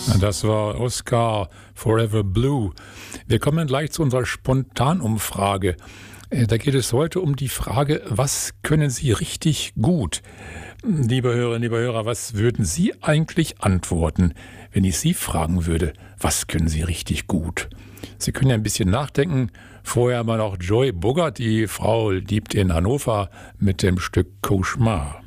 Das war Oscar Forever Blue. Wir kommen gleich zu unserer Spontanumfrage. Da geht es heute um die Frage, was können Sie richtig gut? Liebe Hörerinnen, liebe Hörer, was würden Sie eigentlich antworten, wenn ich Sie fragen würde, was können Sie richtig gut? Sie können ja ein bisschen nachdenken. Vorher mal noch Joy Bogart, die Frau liebt in Hannover mit dem Stück Cauchemar.